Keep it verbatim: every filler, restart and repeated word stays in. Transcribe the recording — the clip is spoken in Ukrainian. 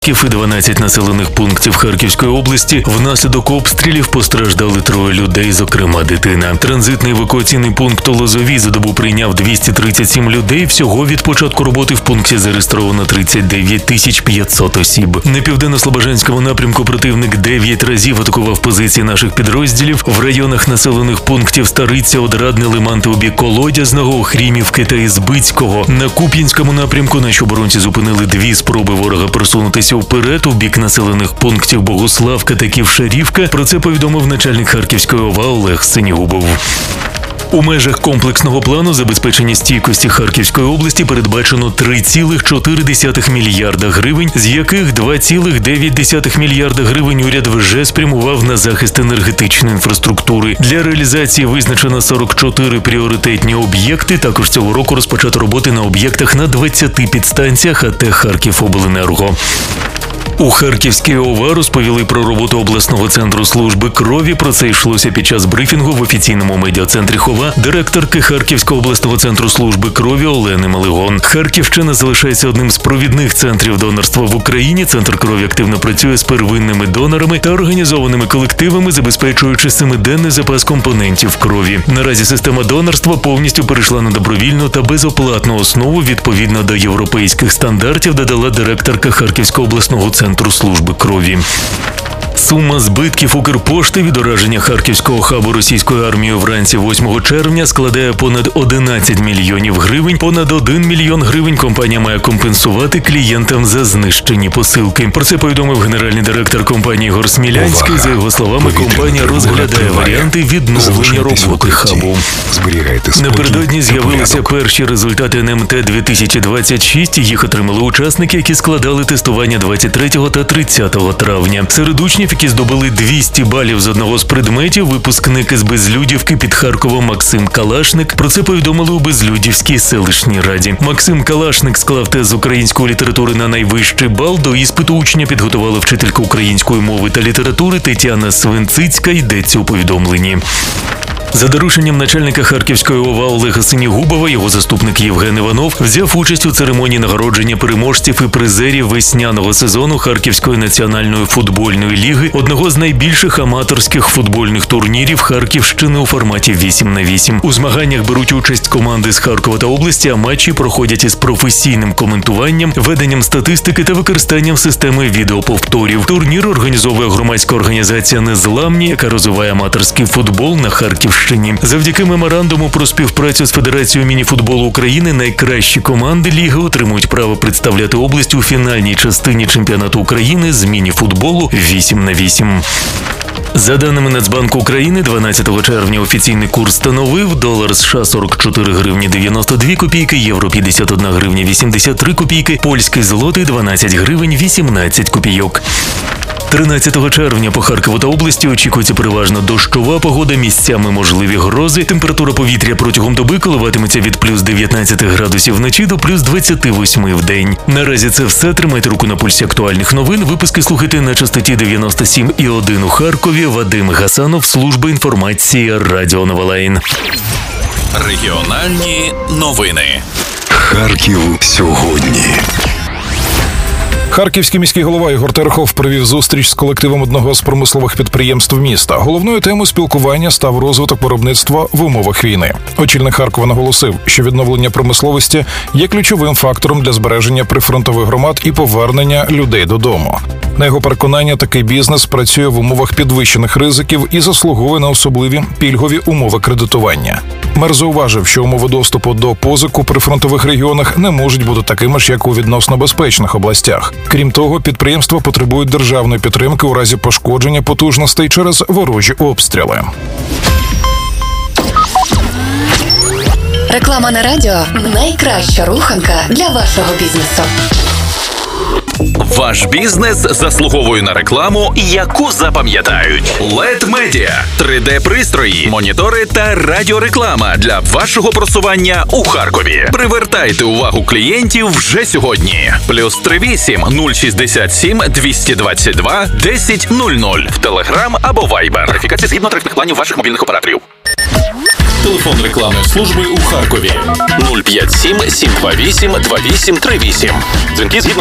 І дванадцять населених пунктів Харківської області внаслідок обстрілів постраждали троє людей, зокрема дитина. Транзитний евакуаційний пункт у Лозовій за добу прийняв двісті тридцять сім людей. Всього від початку роботи в пункті зареєстровано тридцять дев'ять тисяч п'ятсот осіб. На південно-слобожанському напрямку противник дев'ять разів атакував позиції наших підрозділів. В районах населених пунктів Стариця, Одрадне, Лиман та у бік Колодязного, Охрімівки та Ізбицького. На Куп'янському напрямку наші оборонці зупинили дві спроби ворога просунутися вперед у бік населених пунктів Богуславка та Ківшарівка. Про це повідомив начальник Харківської ОВА Олег Синігубов. У межах комплексного плану забезпечення стійкості Харківської області передбачено три цілих чотири десятих мільярда гривень, з яких два цілих дев'ять десятих мільярда гривень уряд вже спрямував на захист енергетичної інфраструктури. Для реалізації визначено сорок чотири пріоритетні об'єкти. Також цього року розпочато роботи на об'єктах на двадцяти підстанціях АТ «Харківобленерго». У Харківській ОВА розповіли про роботу обласного центру служби крові. Про це йшлося під час брифінгу в офіційному медіа-центрі ХОВА директорки Харківського обласного центру служби крові Олени Малигон. Харківщина залишається одним з провідних центрів донорства в Україні. Центр крові активно працює з первинними донорами та організованими колективами, забезпечуючи семиденний запас компонентів крові. Наразі система донорства повністю перейшла на добровільну та безоплатну основу відповідно до європейських стандартів, додала директорка Харківського обласного центру Центру служби крові. Сума збитків Укрпошти від ураження харківського хабу російською армією вранці восьмого червня складає понад одинадцять мільйонів гривень. Понад один мільйон гривень компанія має компенсувати клієнтам за знищені посилки. Про це повідомив генеральний директор компанії Ігор Смілянський. За його словами, компанія розглядає варіанти відновлення роботи хабу. Напередодні з'явилися перші результати ен ем те дві тисячі двадцять шість. Їх отримали учасники, які складали тестування двадцять третього та тридцятого травня. Серед учнів, які здобули двісті балів з одного з предметів, випускник із Безлюдівки під Харковом Максим Калашник. Про це повідомили у Безлюдівській селищній раді. Максим Калашник склав тест з української літератури на найвищий бал. До іспиту учня підготувала вчителька української мови та літератури Тетяна Свинцицька, йдеться у повідомленні. За дорученням начальника Харківської ОВА Олега Синігубова, його заступник Євген Іванов взяв участь у церемонії нагородження переможців і призерів весняного сезону Харківської національної футбольної ліги, одного з найбільших аматорських футбольних турнірів Харківщини у форматі вісім на вісім. У змаганнях беруть участь команди з Харкова та області, а матчі проходять із професійним коментуванням, веденням статистики та використанням системи відеоповторів. Турнір організовує громадська організація «Незламні», яка розвиває аматорський футбол на Харківщині. Завдяки меморандуму про співпрацю з Федерацією міні-футболу України найкращі команди ліги отримують право представляти область у фінальній частині чемпіонату України з міні-футболу вісім на вісім. За даними Нацбанку України, дванадцятого червня офіційний курс становив долар США сорок чотири гривні дев'яносто дві копійки, євро п'ятдесят одна гривня вісімдесят три копійки, польський злотий дванадцять гривень вісімнадцять копійок. тринадцятого червня по Харкову та області очікується переважно дощова погода, місцями можливі грози. Температура повітря протягом доби коливатиметься від плюс дев'ятнадцяти градусів вночі до плюс двадцяти восьми в день. Наразі це все. Тримайте руку на пульсі актуальних новин. Випуски слухайте на частоті дев'яносто сім і один у Харкові. Вадим Гасанов, служба інформації Радіо Новолайн. Регіональні новини. Харків сьогодні. Харківський міський голова Ігор Терехов провів зустріч з колективом одного з промислових підприємств міста. Головною темою спілкування став розвиток виробництва в умовах війни. Очільник Харкова наголосив, що відновлення промисловості є ключовим фактором для збереження прифронтових громад і повернення людей додому. На його переконання, такий бізнес працює в умовах підвищених ризиків і заслуговує на особливі пільгові умови кредитування. Мер зауважив, що умови доступу до позик у прифронтових регіонах не можуть бути такими ж, як у відносно безпечних областях. Крім того, підприємства потребують державної підтримки у разі пошкодження потужностей через ворожі обстріли. Реклама на радіо – найкраща руханка для вашого бізнесу. Ваш бізнес заслуговує на рекламу, яку запам'ятають. лед Media – три де-пристрої, монітори та радіореклама для вашого просування у Харкові. Привертайте увагу клієнтів вже сьогодні. Плюс три вісім нуль шістдесят сім двісті двадцять два десять нуль нуль в Телеграм або Вайбер. Верифікація згідно тарифних планів ваших мобільних операторів. Телефон рекламної служби у Харкові нуль п'ять сім сім два вісім два вісім три вісім. Дзвінки згідно